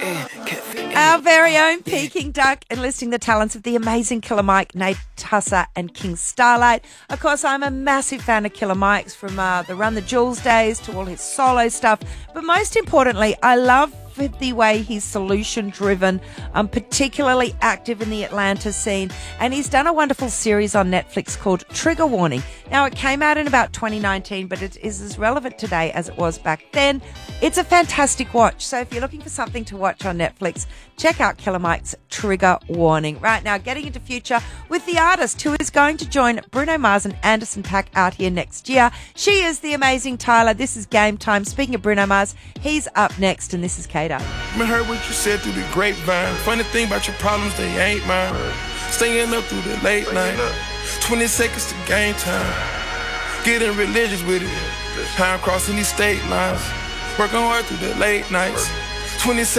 Our very own Peking Duck, enlisting the talents of the amazing Killer Mike, Nate Tusser and King Starlight. Of course, I'm a massive fan of Killer Mike's, from the Run the Jewels days to all his solo stuff. But most importantly, I love the way he's solution-driven, particularly active in the Atlanta scene. And he's done a wonderful series on Netflix called Trigger Warning. Now, it came out in about 2019, but it is as relevant today as it was back then. It's a fantastic watch. So if you're looking for something to watch on Netflix, check out Killer Mike's Trigger Warning. Right now, getting into future with the artist who is going to join Bruno Mars and Anderson .Paak out here next year. She is the amazing Tyla. This is Game Time. Speaking of Bruno Mars, he's up next, and this is Kato. I heard what you said through the grapevine. Funny thing about your problems, they ain't mine. Staying up through the late night. 20 seconds to game time. Getting religious with it. How I'm crossing these state lines. Working hard through the late nights. 20